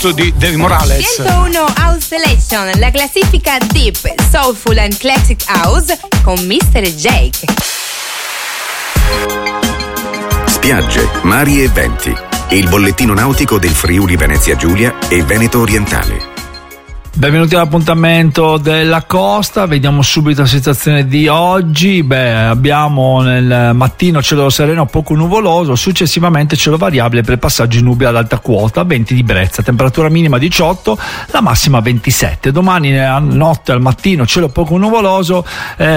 gusto di David Morales. 101 House Selection, la classifica Deep, Soulful and Classic House con Mr. Jake. Spiagge, mari e venti. Il bollettino nautico del Friuli Venezia Giulia e Veneto Orientale. Benvenuti all'appuntamento della costa, vediamo subito la situazione di oggi. Abbiamo nel mattino cielo sereno poco nuvoloso, successivamente cielo variabile per passaggi nubi ad alta quota, venti di brezza, temperatura minima 18, la massima 27. Domani nella notte al mattino cielo poco nuvoloso,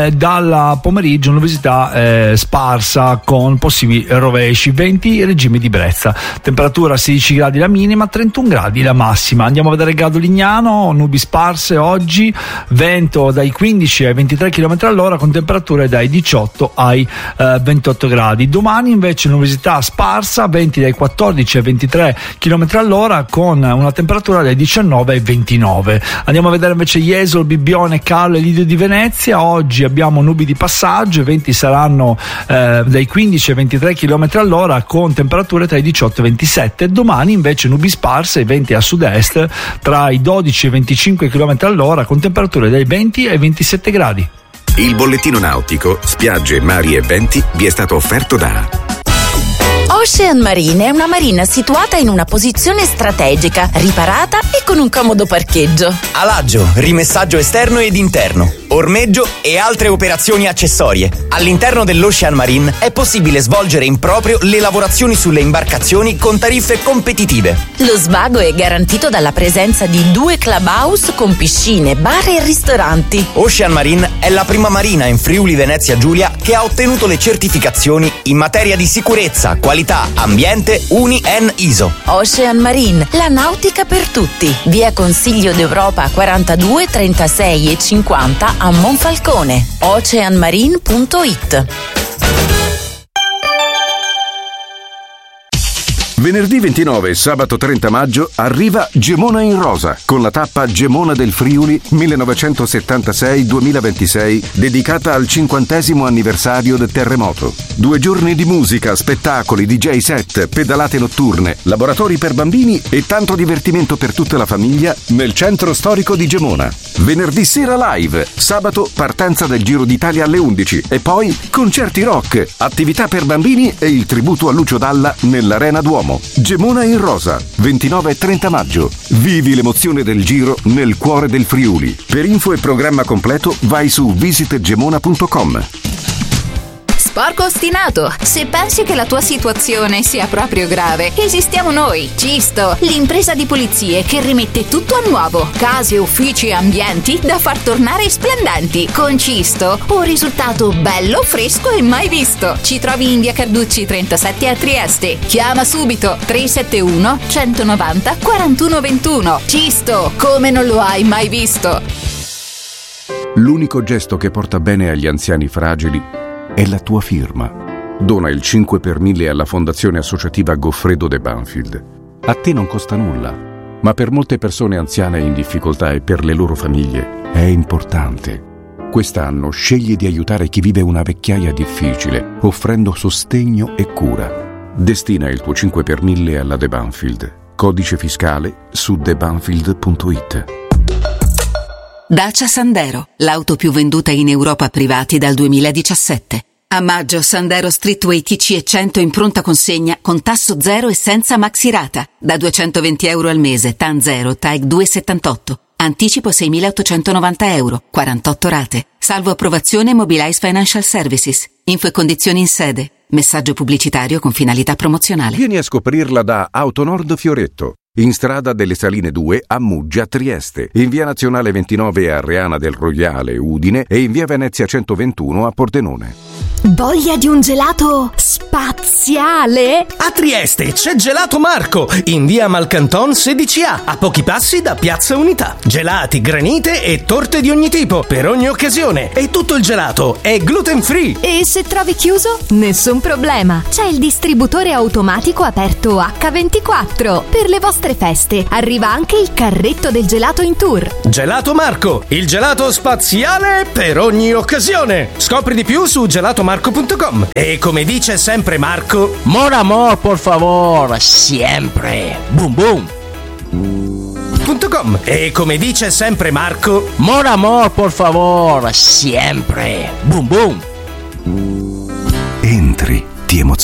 dal pomeriggio nuvolosità sparsa con possibili rovesci, 20 regimi di brezza, temperatura 16 gradi la minima, 31 gradi la massima. Andiamo a vedere il grado Lignano, nubi sparse oggi, vento dai 15 ai 23 km all'ora con temperature dai 18 ai 28 gradi. Domani invece nuvolosità sparsa, venti dai 14 ai 23 km all'ora con una temperatura dai 19 ai 29. Andiamo a vedere invece Jesolo, Bibbione, Carlo e Lido di Venezia. Oggi abbiamo nubi di passaggio, i venti saranno dai 15 ai 23 km all'ora con temperature tra i 18 e 27. Domani invece nubi sparse, venti a sud-est tra i 12 e 25 km all'ora con temperature dai 20 ai 27 gradi. Il bollettino nautico, spiagge, mari e venti vi è stato offerto da Ocean Marine è una marina situata in una posizione strategica, riparata e con un comodo parcheggio. Alaggio, rimessaggio esterno ed interno, ormeggio e altre operazioni accessorie. All'interno dell'Ocean Marine è possibile svolgere in proprio le lavorazioni sulle imbarcazioni con tariffe competitive. Lo svago è garantito dalla presenza di 2 clubhouse con piscine, bar e ristoranti. Ocean Marine è la prima marina in Friuli Venezia Giulia che ha ottenuto le certificazioni in materia di sicurezza, qualità, ambiente, UNI and ISO. Ocean Marine, la nautica per tutti. Via Consiglio d'Europa 42, 36 e 50 a Monfalcone. oceanmarine.it. Venerdì 29 e sabato 30 maggio arriva Gemona in Rosa con la tappa Gemona del Friuli 1976-2026 dedicata al 50° anniversario del terremoto. 2 giorni di musica, spettacoli, DJ set, pedalate notturne, laboratori per bambini e tanto divertimento per tutta la famiglia nel centro storico di Gemona. Venerdì sera live, sabato partenza del Giro d'Italia alle 11 e poi concerti rock, attività per bambini e il tributo a Lucio Dalla nell'Arena Duomo. Gemona in Rosa, 29 e 30 maggio. Vivi l'emozione del Giro nel cuore del Friuli. Per info e programma completo vai su visitgemona.com. Sporco ostinato, se pensi che la tua situazione sia proprio grave, esistiamo noi, Cisto, l'impresa di pulizie che rimette tutto a nuovo. Case, uffici e ambienti da far tornare splendenti. Con Cisto, un risultato bello, fresco e mai visto. Ci trovi in via Carducci 37 a Trieste. Chiama subito 371 190 4121. Cisto, come non lo hai mai visto. L'unico gesto che porta bene agli anziani fragili è la tua firma. Dona il 5 per 1000 alla Fondazione Associativa Goffredo de Banfield. A te non costa nulla, ma per molte persone anziane in difficoltà e per le loro famiglie è importante. Quest'anno scegli di aiutare chi vive una vecchiaia difficile, offrendo sostegno e cura. Destina il tuo 5 per 1000 alla De Banfield. Codice fiscale su debanfield.it. Dacia Sandero, l'auto più venduta in Europa a privati dal 2017. A maggio Sandero Streetway TC e 100 in pronta consegna con tasso zero e senza maxirata. Da 220 euro al mese, TAN 0, TAEG 278. Anticipo 6.890 euro, 48 rate. Salvo approvazione Mobilize Financial Services. Info e condizioni in sede. Messaggio pubblicitario con finalità promozionale. Vieni a scoprirla da Autonord Fioretto. In strada delle Saline 2 a Muggia, Trieste, in via Nazionale 29 a Reana del Rogliale, Udine e in via Venezia 121 a Pordenone. Voglia di un gelato spaziale? A Trieste c'è Gelato Marco, in via Malcanton 16A, a pochi passi da Piazza Unità. Gelati, granite e torte di ogni tipo, per ogni occasione. E tutto il gelato è gluten free. E se trovi chiuso? Nessun problema. C'è il distributore automatico aperto H24. Per le vostre feste arriva anche il carretto del gelato in tour. Gelato Marco, il gelato spaziale per ogni occasione. Scopri di più su gelatomarco.com. E come dice sempre Marco, More amor, por favor, siempre. Boom boom. gelatomar.com. E come dice sempre Marco, More amor, por favor, siempre. Boom boom. Entri, ti emozioni.